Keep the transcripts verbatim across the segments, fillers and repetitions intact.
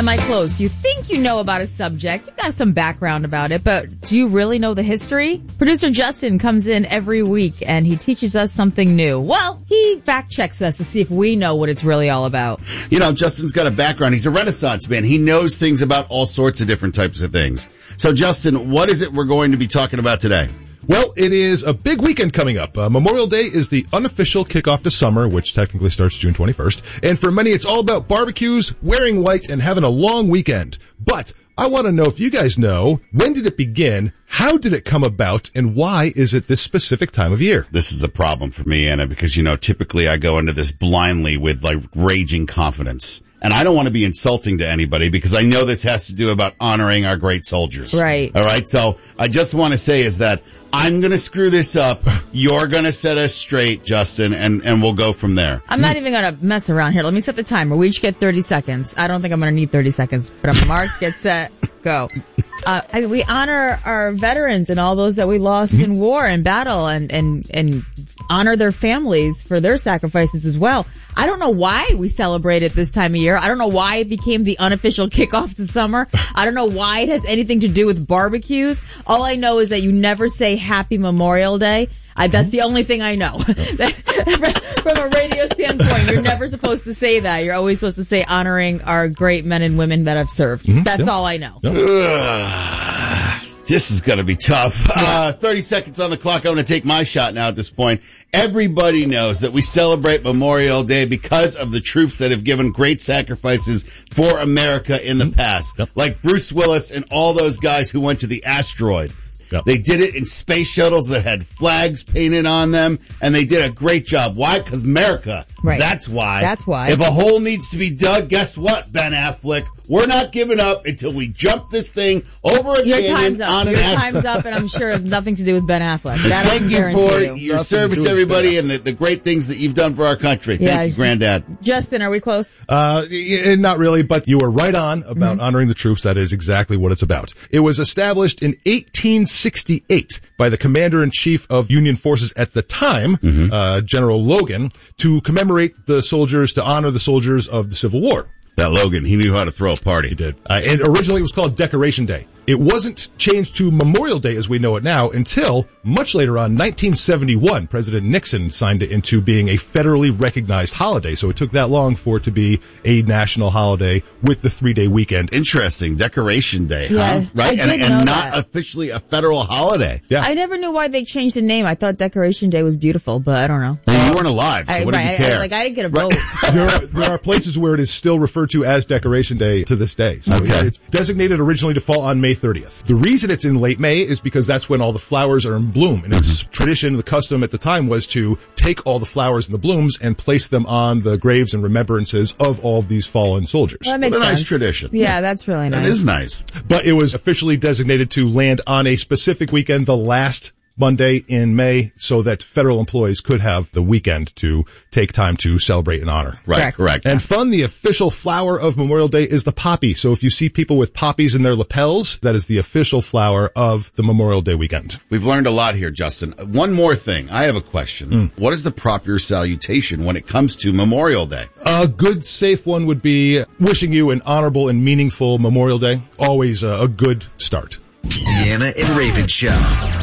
Semi-close. You think you know about a subject. You've got some background about it, but do you really know the history? Producer Justin comes in every week and he teaches us something new. Well, he fact checks us to see if we know what it's really all about. You know, Justin's got a background. He's a Renaissance man. He knows things about all sorts of different types of things. So, Justin, what is it we're going to be talking about today? Well, it is a big weekend coming up. Uh, Memorial Day is the unofficial kickoff to summer, which technically starts June twenty-first. And for many, it's all about barbecues, wearing white, and having a long weekend. But I want to know if you guys know, when did it begin, how did it come about, and why is it this specific time of year? This is a problem for me, Anna, because, you know, typically I go into this blindly with, like, raging confidence. And I don't want to be insulting to anybody because I know this has to do about honoring our great soldiers. Right. All right. So I just want to say is that I'm going to screw this up. You're going to set us straight, Justin, and, and we'll go from there. I'm not even going to mess around here. Let me set the timer. We each get thirty seconds. I don't think I'm going to need thirty seconds. But I'm marked, get set, go. Uh, I mean, we honor our veterans and all those that we lost in war and battle and, and, and honor their families for their sacrifices as well. I don't know why we celebrate it this time of year. I don't know why it became the unofficial kickoff to summer. I don't know why it has anything to do with barbecues. All I know is that you never say Happy Memorial Day. I, that's the only thing I know. From a radio standpoint, you're never supposed to say that. You're always supposed to say honoring our great men and women that have served. Mm-hmm. That's yeah. all I know. Yeah. This is going to be tough. Uh, thirty seconds on the clock. I'm going to take my shot now at this point. Everybody knows that we celebrate Memorial Day because of the troops that have given great sacrifices for America in the past. Yep. Like Bruce Willis and all those guys who went to the asteroid. Yep. They did it in space shuttles that had flags painted on them, and they did a great job. Why? Because America. Right. That's why. That's why. If a hole needs to be dug, guess what, Ben Affleck? We're not giving up until we jump this thing over a Your canyon time's up. on an Your asteroid. time's up, and I'm sure it has nothing to do with Ben Affleck. That Thank you for you. your service, everybody, and the, the great things that you've done for our country. Yeah. Thank you, Granddad. Justin, are we close? Uh, not really, but you were right on about mm-hmm. honoring the troops. That is exactly what it's about. It was established in eighteen sixty-eight by the commander-in-chief of Union forces at the time, mm-hmm. uh, General Logan, to commemorate the soldiers, to honor the soldiers of the Civil War. That Logan, he knew how to throw a party. He did. Uh, and originally it was called Decoration Day. It wasn't changed to Memorial Day as we know it now until much later on, nineteen seventy-one. President Nixon signed it into being a federally recognized holiday. So it took that long for it to be a national holiday with the three-day weekend. Interesting. Decoration Day, yeah, huh? Right? I And, did and know not that. officially a federal holiday. Yeah. I never knew why they changed the name. I thought Decoration Day was beautiful, but I don't know. Well, you weren't alive, so I, what right, did you care? I, like, I didn't get a vote. Right. there, are, there are places where it is still referred to as Decoration Day to this day. So okay. It's designated originally to fall on May thirtieth. The reason it's in late May is because that's when all the flowers are in bloom. And it's tradition, the custom at the time was to take all the flowers and the blooms and place them on the graves and remembrances of all of these fallen soldiers. Well, that makes what a sense. nice tradition. Yeah, that's really nice. That is nice. But it was officially designated to land on a specific weekend, the last Monday in May, so that federal employees could have the weekend to take time to celebrate and honor. Right, correct. correct. And fun, the official flower of Memorial Day is the poppy. So if you see people with poppies in their lapels, that is the official flower of the Memorial Day weekend. We've learned a lot here, Justin. One more thing. I have a question. Mm. What is the proper salutation when it comes to Memorial Day? A good, safe one would be wishing you an honorable and meaningful Memorial Day. Always a, a good start. The Anna and Raven Show.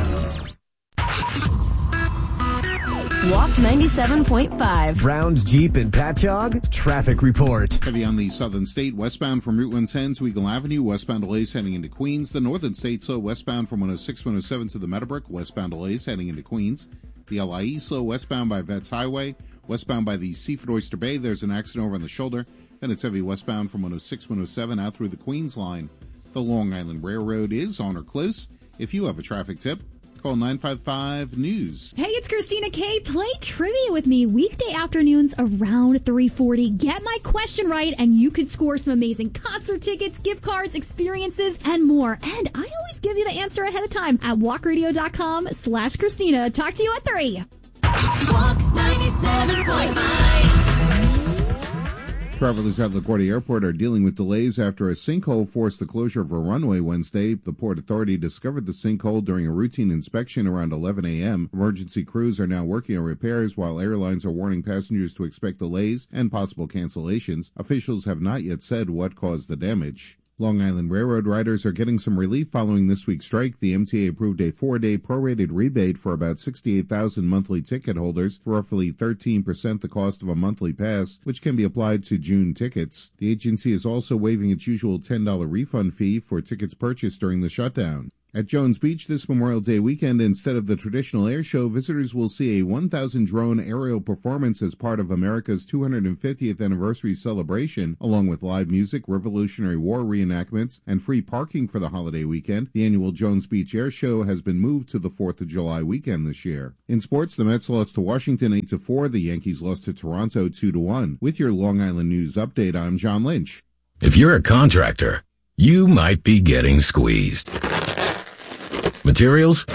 Walk ninety-seven point five. Browns, Jeep, and Patchogue. Traffic report. Heavy on the southern state, westbound from Route one ten to Eagle Avenue, westbound delays heading into Queens. The northern state slow westbound from one oh six, one oh seven to the Meadowbrook, westbound delays heading into Queens. The L I E slow westbound by Vets Highway, westbound by the Seaford Oyster Bay. There's an accident over on the shoulder. Then it's heavy westbound from one oh six, one oh seven out through the Queens line. The Long Island Railroad is on or close. If you have a traffic tip, call nine five five news. Hey, it's Christina K. Play trivia with me weekday afternoons around three forty. Get my question right, and you could score some amazing concert tickets, gift cards, experiences, and more. And I always give you the answer ahead of time at walkradio.com slash Christina. Talk to you at three. Walk ninety-seven point five. Travelers at LaGuardia Airport are dealing with delays after a sinkhole forced the closure of a runway Wednesday. The Port Authority discovered the sinkhole during a routine inspection around eleven a.m. Emergency crews are now working on repairs while airlines are warning passengers to expect delays and possible cancellations. Officials have not yet said what caused the damage. Long Island Railroad riders are getting some relief following this week's strike. The M T A approved a four-day prorated rebate for about sixty-eight thousand monthly ticket holders, for roughly thirteen percent the cost of a monthly pass, which can be applied to June tickets. The agency is also waiving its usual ten dollars refund fee for tickets purchased during the shutdown. At Jones Beach this Memorial Day weekend, instead of the traditional air show, visitors will see a one thousand drone aerial performance as part of America's two hundred fiftieth anniversary celebration, along with live music, Revolutionary War reenactments, and free parking for the holiday weekend. The annual Jones Beach Air Show has been moved to the fourth of July weekend this year. In sports, the Mets lost to Washington eight to four. The Yankees lost to Toronto two to one. With your Long Island News update, I'm John Lynch. If you're a contractor, you might be getting squeezed. Materials?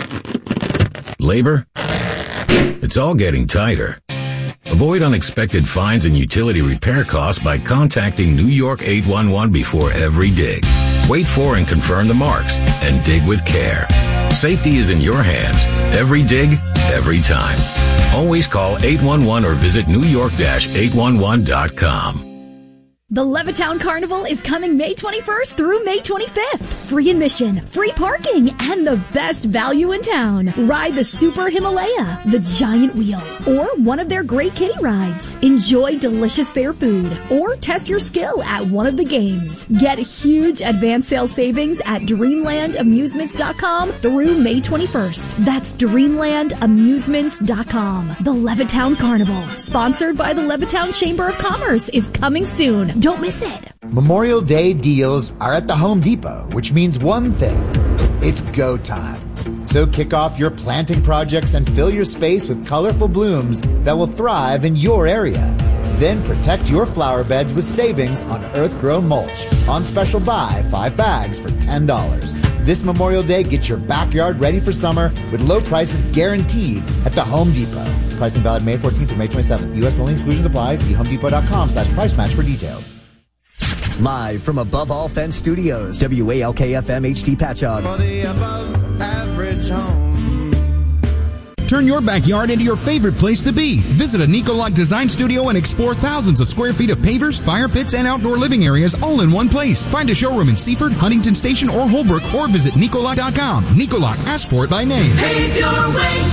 Labor? It's all getting tighter. Avoid unexpected fines and utility repair costs by contacting New York eight one one before every dig. Wait for and confirm the marks and dig with care. Safety is in your hands. Every dig, every time. Always call eight one one or visit new york dash eight one one dot com. The Levittown Carnival is coming May twenty-first through May twenty-fifth. Free admission, free parking, and the best value in town. Ride the Super Himalaya, the Giant Wheel, or one of their great kiddie rides. Enjoy delicious fair food, or test your skill at one of the games. Get huge advance sale savings at dreamland amusements dot com through May twenty-first. That's dreamland amusements dot com. The Levittown Carnival, sponsored by the Levittown Chamber of Commerce, is coming soon. Don't miss it. Memorial Day deals are at the Home Depot, which means one thing. It's go time. So kick off your planting projects and fill your space with colorful blooms that will thrive in your area. Then protect your flower beds with savings on earth-grown mulch. On special buy, five bags for ten dollars. This Memorial Day, get your backyard ready for summer with low prices guaranteed at the Home Depot. Pricing valid May fourteenth through May twenty-seventh. U S only, exclusions apply. See homedepot.com slash price match for details. Live from Above All Fence Studios, W A L K F M H D Patchogue. For the above average home. Turn your backyard into your favorite place to be. Visit a Nicolac Design Studio and explore thousands of square feet of pavers, fire pits, and outdoor living areas all in one place. Find a showroom in Seaford, Huntington Station, or Holbrook, or visit Nicolac dot com. Nicolac, ask for it by name. Pave your way.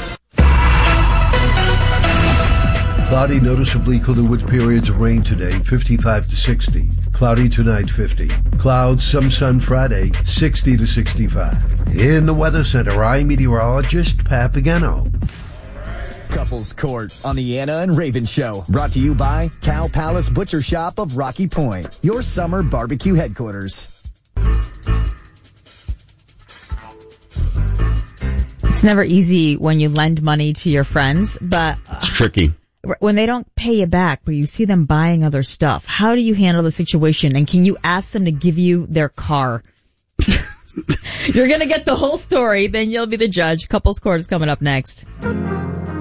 Cloudy, noticeably cooler with periods of rain today, fifty-five to sixty. Cloudy tonight, fifty. Clouds, some sun Friday, sixty to sixty-five. In the Weather Center, I'm meteorologist Pat Pagano. Couples Court on the Anna and Raven Show. Brought to you by Cow Palace Butcher Shop of Rocky Point, your summer barbecue headquarters. It's never easy when you lend money to your friends, but it's tricky. When they don't pay you back, but you see them buying other stuff, how do you handle the situation? And can you ask them to give you their car? You're going to get the whole story, then you'll be the judge. Couples Court is coming up next.